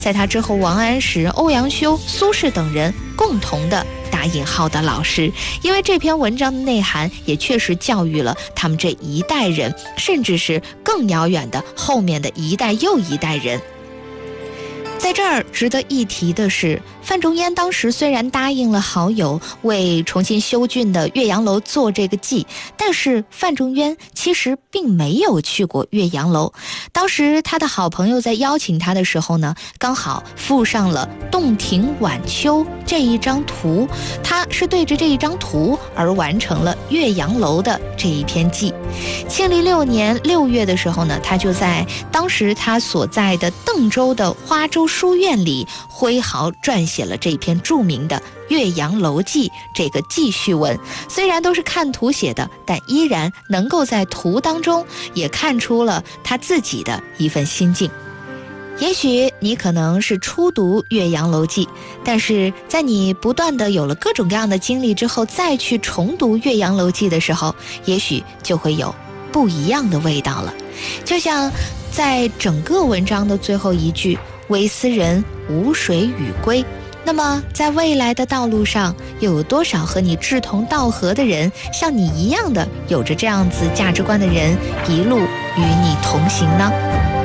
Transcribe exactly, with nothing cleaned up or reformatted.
在他之后，王安石、欧阳修、苏轼等人共同的打引号的老师，因为这篇文章的内涵也确实教育了他们这一代人，甚至是更遥远的后面的一代又一代人。在这儿值得一提的是，范仲淹当时虽然答应了好友为重新修浚的岳阳楼做这个记，但是范仲淹其实并没有去过岳阳楼。当时他的好朋友在邀请他的时候呢，刚好附上了洞庭晚秋这一张图，他是对着这一张图而完成了岳阳楼的这一篇记。庆历六年六月的时候呢，他就在当时他所在的邓州的花洲书院里挥毫撰写了这篇著名的《岳阳楼记》这个记叙文。虽然都是看图写的，但依然能够在图当中也看出了他自己的一份心境。也许你可能是初读《岳阳楼记》，但是在你不断的有了各种各样的经历之后，再去重读《岳阳楼记》的时候，也许就会有不一样的味道了。就像在整个文章的最后一句“微斯人，无水与归”，那么在未来的道路上，又有多少和你志同道合的人，像你一样的有着这样子价值观的人，一路与你同行呢？